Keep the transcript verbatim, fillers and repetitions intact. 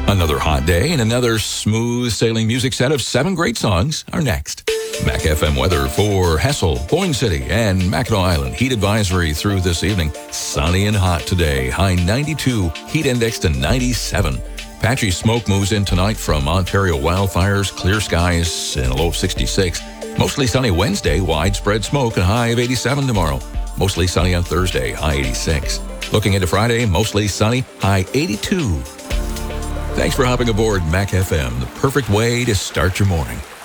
Another hot day and another smooth sailing music set of seven great songs are next. Mac F M weather for Hessel, Boyne City, and Mackinac Island. Heat advisory through this evening. Sunny and hot today. High ninety-two. Heat index to ninety-seven. Patchy smoke moves in tonight from Ontario wildfires. Clear skies and a low of sixty-six. Mostly sunny Wednesday. Widespread smoke and high of eighty-seven tomorrow. Mostly sunny on Thursday. High eighty-six. Looking into Friday. Mostly sunny. High eighty-two. Thanks for hopping aboard Mac F M, the perfect way to start your morning.